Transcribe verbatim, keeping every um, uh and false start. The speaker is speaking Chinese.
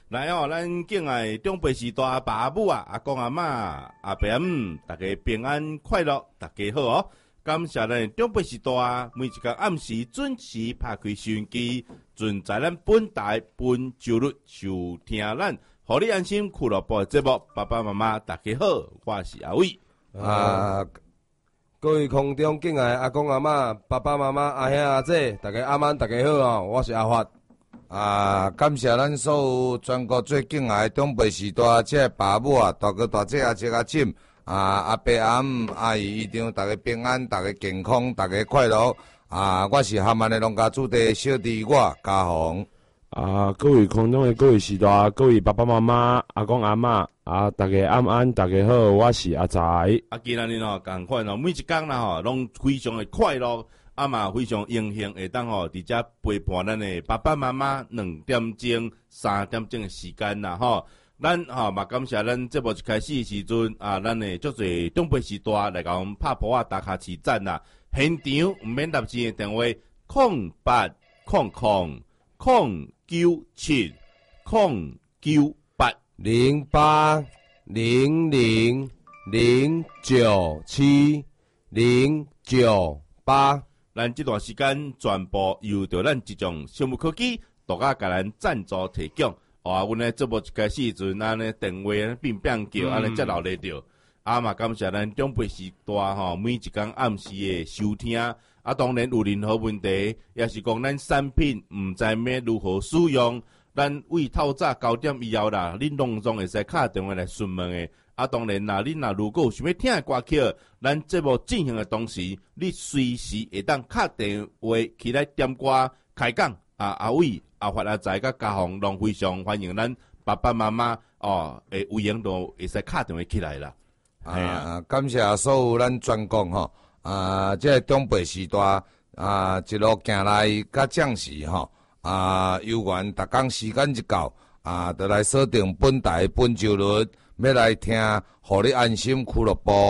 来哦，咱敬爱长辈时代爸阿母啊、阿公阿嬷、阿伯阿姆，大家平安快乐，大家好哦！感谢咱长辈时代每一个暗时准时拍开收音机，准在咱本台本周日收听咱，互你安心俱乐部的节目。爸爸妈妈大家好，我是阿伟啊。各位空中敬爱阿公阿嬷、爸爸妈妈、阿兄阿姐，大家晚安，大家好哦！我是阿发。 啊，感谢咱所有全国最敬爱的长辈时代，这爸母啊、大哥大姐啊、这个亲啊、阿伯阿姆、阿姨姨丈，大家平安，大家健康，大家快乐。啊，我是厦门的农家主地小弟我嘉宏。 啊，各位空中的各位时代，各位爸爸妈妈、阿公阿嬷啊，大家晚安，大家好，我是阿财。 啊，今仔日吼，共款哦，每一天啦吼，拢非常的快乐。啊嘛，非常荣幸会当吼，伫遮陪伴咱的爸爸妈妈两点钟、三点钟的时间啦吼。咱吼嘛感谢咱节目一开始的时阵啊，咱的足侪长辈时代来甲阮拍破啊、打卡起赞啦。现场毋免搭钱的电话：空八空空空九七空九八零八零零零九七零九八。 咱这段时间全部由着咱一种生物科技独家甲咱赞助提供。哦，阮咧节目一开始时阵，安尼电话变变叫，安尼才留咧着。啊嘛，感谢咱长辈时代吼，每一天暗时的收听。啊，当然有任何问题，也是讲咱产品毋知要如何使用，咱为透早九点以后啦，恁拢总会使敲电话来询问的。啊，当然啦，恁若如果有想要听的歌曲，咱节目进行的同时，你随时会当敲电话起来点歌开讲。啊，阿伟、阿发、阿财、甲嘉宏，拢非常欢迎咱爸爸妈妈哦，会有闲都会使敲电话起来啦。 啊，感谢所有咱全国吼啊，这个长辈时代啊，一路行来甲将士吼啊，有缘逐工时间一到啊，就来锁定本台本周日。要来听，互你安心俱乐部。